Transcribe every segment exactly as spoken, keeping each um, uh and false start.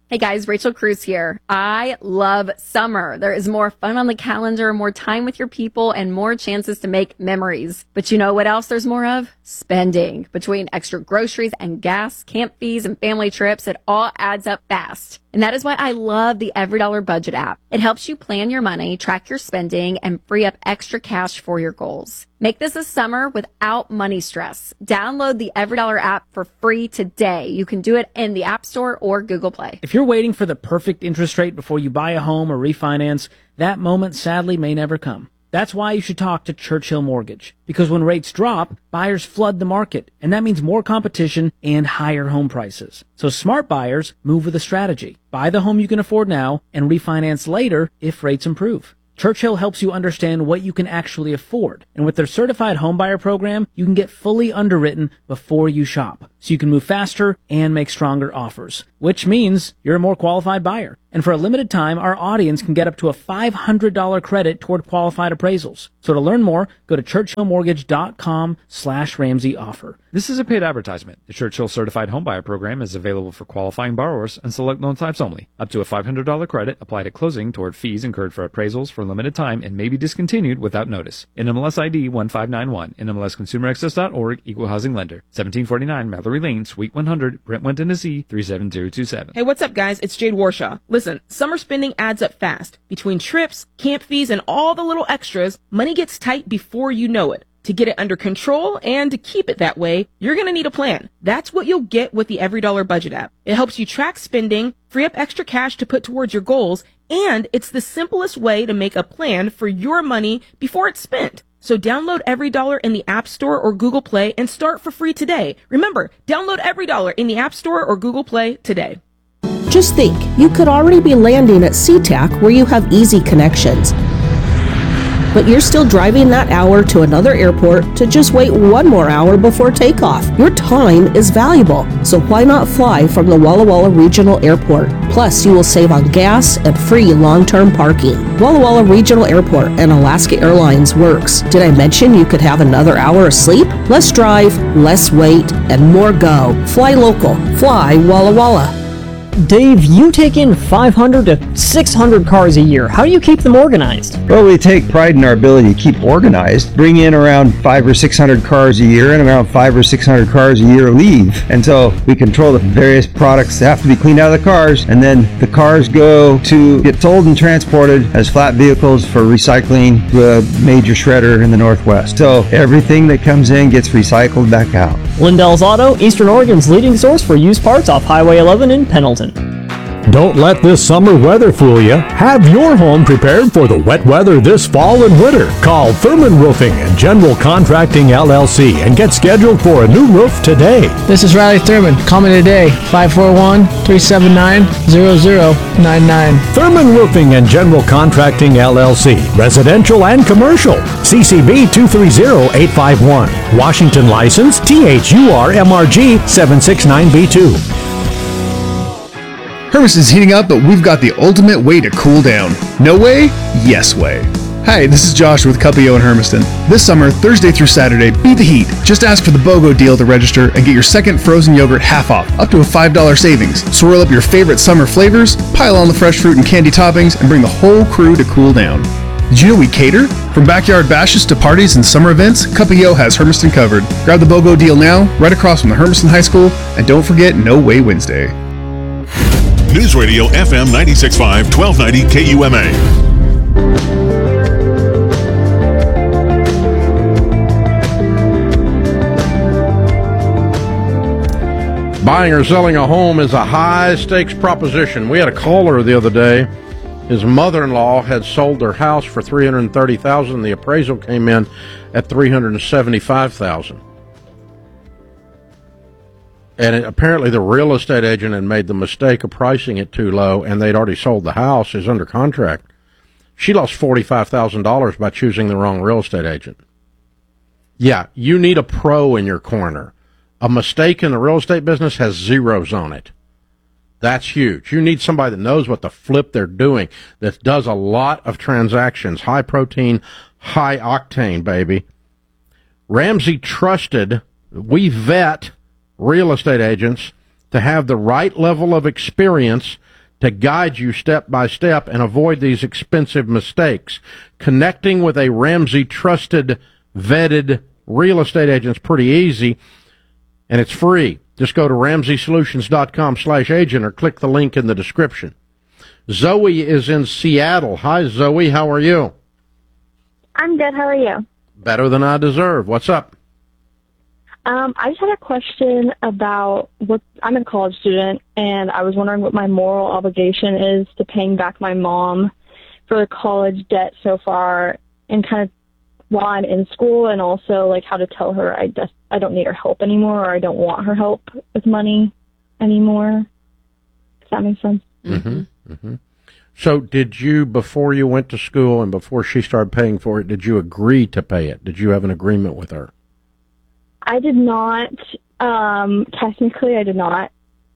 Hey guys, Rachel Cruz here. I love summer. There is more fun on the calendar, more time with your people, and more chances to make memories. But you know what else there's more of? Spending. Between extra groceries and gas, camp fees, and family trips, it all adds up fast. And that is why I love the Every Dollar Budget app. It helps you plan your money, track your spending, and free up extra cash for your goals. Make this a summer without money stress. Download the Every Dollar app for free today. You can do it in the App Store or Google Play. If you're waiting for the perfect interest rate before you buy a home or refinance, that moment sadly may never come. That's why you should talk to Churchill Mortgage. Because when rates drop, buyers flood the market, and that means more competition and higher home prices. So smart buyers move with a strategy. Buy the home you can afford now and refinance later if rates improve. Churchill helps you understand what you can actually afford. And with their certified homebuyer program, you can get fully underwritten before you shop. So you can move faster and make stronger offers, which means you're a more qualified buyer. And for a limited time, our audience can get up to a five hundred dollars credit toward qualified appraisals. So to learn more, go to churchillmortgage.com slash Ramsey offer. This is a paid advertisement. The Churchill Certified Homebuyer Program is available for qualifying borrowers and select loan types only. Up to a five hundred dollars credit applied at closing toward fees incurred for appraisals for a limited time and may be discontinued without notice. N M L S I D one five nine one, N M L S Consumer Access dot org, Equal Housing Lender, seventeen forty-nine Mallory Lane, Suite one hundred, Brentwood, Tennessee, three seven zero two seven. Hey, what's up, guys? It's Jade Warshaw. Listen, summer spending adds up fast. Between trips, camp fees, and all the little extras, money gets tight before you know it. To get it under control and to keep it that way, you're going to need a plan. That's what you'll get with the Every Dollar Budget app. It helps you track spending, free up extra cash to put towards your goals, and it's the simplest way to make a plan for your money before it's spent. So download Every Dollar in the App Store or Google Play and start for free today. Remember, download Every Dollar in the App Store or Google Play today. Just think, you could already be landing at SeaTac where you have easy connections. But you're still driving that hour to another airport to just wait one more hour before takeoff. Your time is valuable, so why not fly from the Walla Walla Regional Airport? Plus, you will save on gas and free long-term parking. Walla Walla Regional Airport and Alaska Airlines works. Did I mention you could have another hour of sleep? Less drive, less wait, and more go. Fly local. Fly Walla Walla. Dave, you take in five hundred to six hundred cars a year. How do you keep them organized? Well, we take pride in our ability to keep organized. Bring in around five or six hundred cars a year, and around five or six hundred cars a year leave. And so we control the various products that have to be cleaned out of the cars, and then the cars go to get sold and transported as flat vehicles for recycling to a major shredder in the Northwest. So everything that comes in gets recycled back out. Lindell's Auto, Eastern Oregon's leading source for used parts off Highway eleven in Pendleton. Don't let this summer weather fool you. Have your home prepared for the wet weather this fall and winter. Call Thurman Roofing and General Contracting L L C and get scheduled for a new roof today. This is Riley Thurman. Call me today, five four one, three seven nine, zero zero nine nine. Thurman Roofing and General Contracting L L C. Residential and commercial. C C B two three zero eight five one. Washington license T H U R M R G seven six nine B two. Hermiston's heating up, but we've got the ultimate way to cool down. No way? Yes way. Hi, this is Josh with Cuppio in Hermiston. This summer, Thursday through Saturday, beat the heat. Just ask for the BOGO deal to register and get your second frozen yogurt half off, up to a five dollars savings. Swirl up your favorite summer flavors, pile on the fresh fruit and candy toppings, and bring the whole crew to cool down. Did you know we cater? From backyard bashes to parties and summer events, Cuppio has Hermiston covered. Grab the BOGO deal now, right across from the Hermiston High School, and don't forget No Way Wednesday. News Radio F M ninety-six point five, twelve ninety K U M A. Buying or selling a home is a high-stakes proposition. We had a caller the other day. His mother-in-law had sold their house for three hundred thirty thousand dollars. The appraisal came in at three hundred seventy-five thousand dollars. And it, apparently the real estate agent had made the mistake of pricing it too low, and they'd already sold the house. It's under contract. She lost forty-five thousand dollars by choosing the wrong real estate agent. Yeah, you need a pro in your corner. A mistake in the real estate business has zeros on it. That's huge. You need somebody that knows what the flip they're doing, that does a lot of transactions, high protein, high octane, baby. Ramsey trusted, we vet real estate agents to have the right level of experience to guide you step by step and avoid these expensive mistakes. Connecting with a Ramsey trusted, vetted real estate agent is pretty easy, and it's free. Just go to ramsey solutions dot com slash agent or click the link in the description. Zoe is in Seattle. Hi, Zoe. How are you? I'm good. How are you? Better than I deserve. What's up? Um, I just had a question about what I'm a college student, and I was wondering what my moral obligation is to paying back my mom for the college debt so far, and kind of while I'm in school, and also like how to tell her I just I don't need her help anymore, or I don't want her help with money anymore. Does that make sense? Mm-hmm. Mm-hmm. So, did you, before you went to school and before she started paying for it, did you agree to pay it? Did you have an agreement with her? I did not. Um, technically, I did not.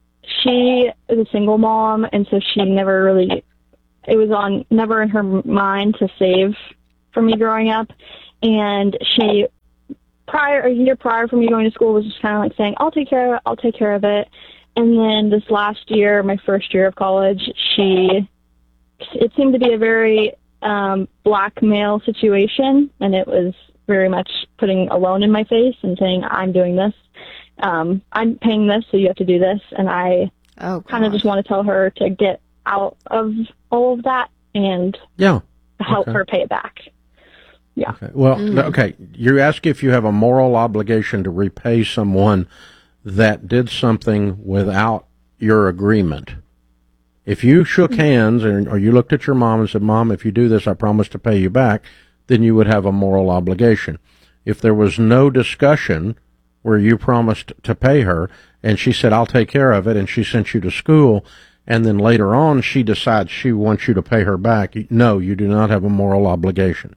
She is a single mom, and so she never really, it was on, never in her mind to save for me growing up. And she, prior, a year prior from me going to school, was just kind of like saying, I'll take care of it, I'll take care of it. And then this last year, my first year of college, she, it seemed to be a very um, blackmail situation, and it was very much putting a loan in my face and saying, I'm doing this. Um, I'm paying this, so you have to do this. And I oh, kind of just want to tell her to get out of all of that and yeah. help Okay. her pay it back. Yeah. Okay. Well, Mm. okay. You ask if you have a moral obligation to repay someone that did something without your agreement. If you shook hands and, or you looked at your mom and said, Mom, if you do this, I promise to pay you back, then you would have a moral obligation. If there was no discussion where you promised to pay her and she said, I'll take care of it, and she sent you to school, and then later on she decides she wants you to pay her back, no, you do not have a moral obligation.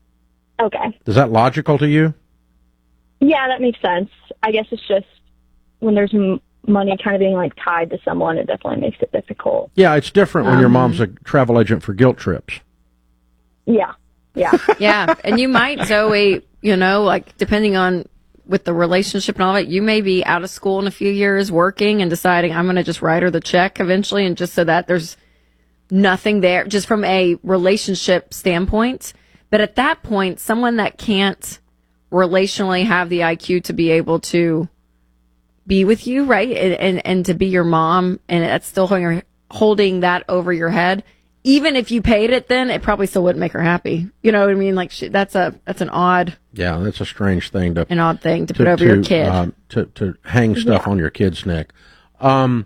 Okay. Is that logical to you? Yeah, that makes sense. I guess it's just when there's m- money kind of being like tied to someone, it definitely makes it difficult. Yeah, it's different when Um, your mom's a travel agent for guilt trips. Yeah. Yeah. Yeah. And you might, Zoe, you know, like depending on with the relationship and all that, you may be out of school in a few years working and deciding I'm going to just write her the check eventually. And just so that there's nothing there, just from a relationship standpoint. But at that point, someone that can't relationally have the I Q to be able to be with you, right? And, and, and to be your mom, and that's still holding, holding that over your head. Even if you paid it, then it probably still wouldn't make her happy. You know what I mean? Like she, that's a that's an odd, Yeah, that's a strange thing to an odd thing to, put over your kid. Uh, to to hang stuff Yeah. on your kid's neck. Um,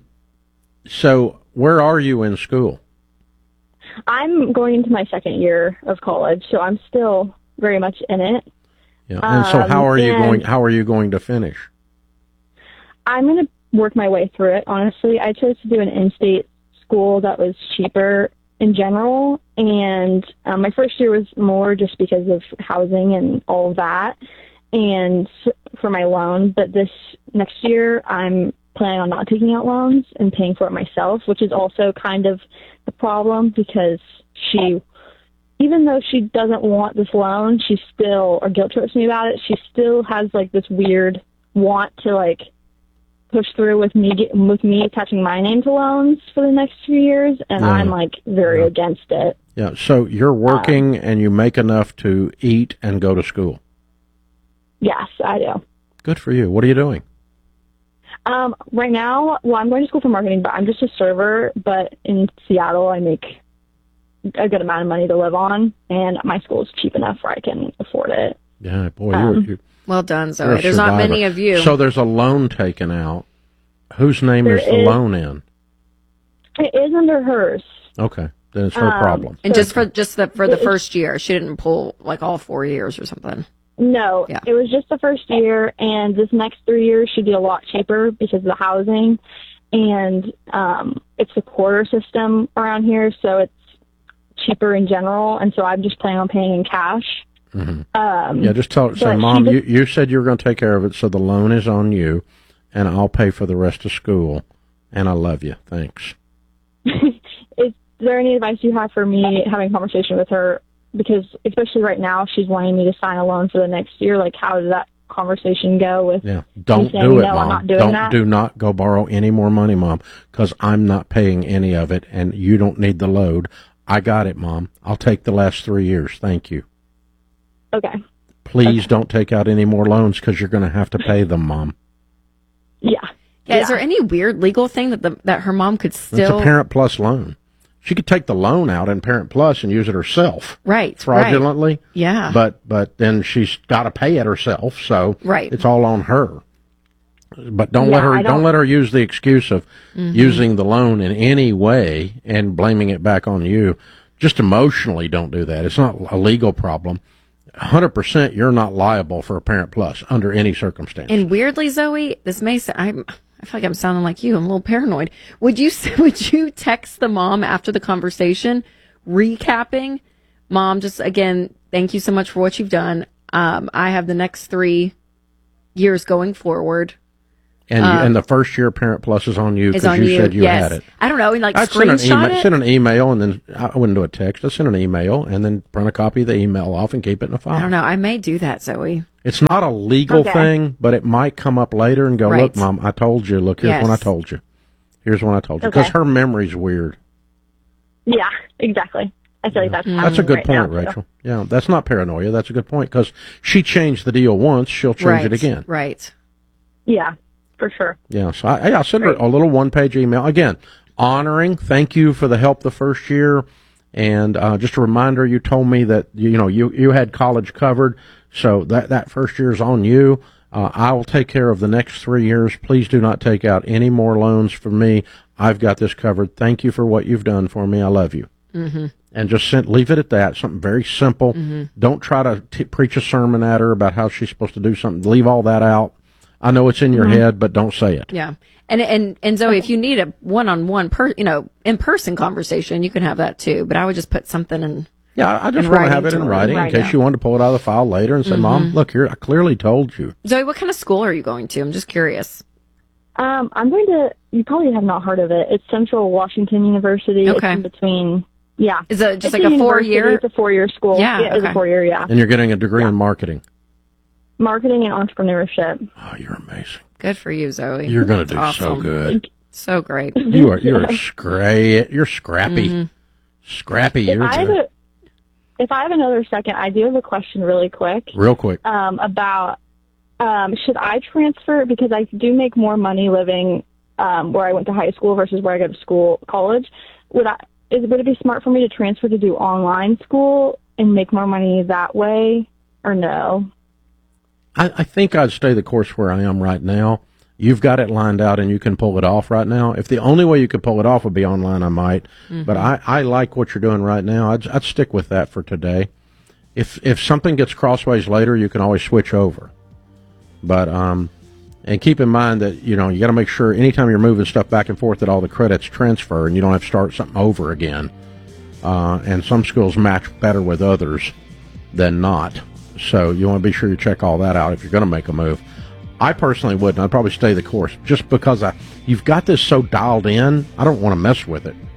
so where are you in school? I'm going into my second year of college, so I'm still very much in it. Yeah, and so how Um, are you and- going? How are you going to finish? I'm going to work my way through it, honestly. I chose to do an in-state school that was cheaper in general, and um, my first year was more just because of housing and all of that, and for my loan. But this next year, I'm planning on not taking out loans and paying for it myself, which is also kind of the problem because she, even though she doesn't want this loan, she still, or guilt trips me about it, she still has like this weird want to like push through with me get, with me attaching my name to loans for the next few years, and Yeah. I'm like very against it. Yeah, so you're working and you make enough to eat and go to school. Yes, I do. Good for you. What are you doing? Um, right now, well, I'm going to school for marketing, but I'm just a server. But in Seattle, I make a good amount of money to live on, and my school is cheap enough where I can afford it. Yeah, boy, Um, you're, you're Well done, you're Zoe. a There's not survivor. many of you. So there's a loan taken out. Whose name There is the is- loan in? It is under hers. Okay, then it's her Um, problem. and just for just the, for the It- first year, she didn't pull like all four years or something. No, Yeah. it was just the first year, and this next three years should be a lot cheaper because of the housing, and um, it's a quarter system around here, so it's cheaper in general, and so I'm just planning on paying in cash. Mhm. Um, Yeah, just tell her, say, but she Mom, just- you, you said you were going to take care of it, so the loan is on you, and I'll pay for the rest of school, and I love you. Thanks. Is there any advice you have for me having a conversation with her? Because especially right now, she's wanting me to sign a loan for the next year. Like, how does that conversation go with Yeah, don't me saying, do it, no, Mom. I'm not doing don't that. do not go borrow any more money, Mom, because I'm not paying any of it, and you don't need the load. I got it, Mom. I'll take the last three years. Thank you. Okay. Please Okay. don't take out any more loans because you're going to have to pay them, Mom. Yeah. Yeah, is there any weird legal thing that the, that her mom could still? It's a Parent Plus loan. She could take the loan out in Parent Plus and use it herself, right? Fraudulently, right. Yeah. But but then she's got to pay it herself, so right. it's all on her. But don't Yeah, let her I don't, don't- let her use the excuse of Mhm. using the loan in any way and blaming it back on you. Just emotionally, don't do that. It's not a legal problem. one hundred percent, you're not liable for a Parent Plus under any circumstance. And weirdly, Zoe, this may sound, I'm, I feel like I'm sounding like you. I'm a little paranoid. Would you, would you text the mom after the conversation, recapping, Mom, just again, thank you so much for what you've done. Um, I have the next three years going forward. And, Um, you, and the first year Parent Plus is on you is because on you, you, said you yes. had it. I don't know, and like I'd send an, screenshot email, it. send an email, and then I wouldn't do a text. I'd send an email and then print a copy of the email off and keep it in a file. I don't know. I may do that, Zoe. It's not a legal Okay. thing, but it might come up later and go, Right. look, Mom, I told you. Look, here's Yes. when I told you. Here's when I told you. Okay. Because her memory's weird. Yeah, exactly. I feel like that's That's a good right point, now, so. Rachel. Yeah, that's not paranoia. That's a good point because she changed the deal once. She'll change right. it again. Right. Yeah, for sure. Yeah, so I, I'll send her a little one-page email. Again, honoring, thank you for the help the first year. And uh, just a reminder, you told me that, you know, you, you had college covered, so that, that first year is on you. Uh, I will take care of the next three years. Please do not take out any more loans from me. I've got this covered. Thank you for what you've done for me. I love you. Mm-hmm. And just send, leave it at that. Something very simple. Mhm. Don't try to t- preach a sermon at her about how she's supposed to do something. Leave all that out. I know it's in your Mhm. head, but don't say it. Yeah. And and and Zoe, if you need a one-on-one per, you know, in-person conversation, you can have that too, but I would just put something in. Yeah, I just in want to writing have it in her. writing in Right, case yeah. you wanted to pull it out of the file later and say, Mom, Mhm. look here, I clearly told you. Zoe, what kind of school are you going to? I'm just curious. Um, I'm going to, you probably have not heard of it. It's Central Washington University. Okay. It's in between, yeah. Is it just It's like a university. four-year? It's a four-year school. Yeah, It's okay. a four-year, yeah. And you're getting a degree in marketing. Marketing and entrepreneurship. Oh, you're amazing. Good for you, Zoe. You're going to That's do so awesome. good. So great. You are, you're scra- You're scrappy. Mhm. Scrappy, If you're I, have good. a, if I have another second, I do have a question really quick. Real quick. Um, about, um, should I transfer, because I do make more money living um, where I went to high school versus where I go to school, college. Would I, is, would it be smart for me to transfer to do online school and make more money that way, or no? I, I think I'd stay the course where I am right now. You've got it lined out and you can pull it off right now. If the only way you could pull it off would be online, I might. Mhm. But I, I like what you're doing right now. I'd, I'd stick with that for today. If if something gets crossways later, you can always switch over. But um, and keep in mind that you know you got to make sure anytime you're moving stuff back and forth that all the credits transfer and you don't have to start something over again. Uh, and some schools match better with others than not. So you want to be sure you check all that out if you're going to make a move. I personally wouldn't. I'd probably stay the course just because I, you've got this so dialed in. I don't want to mess with it.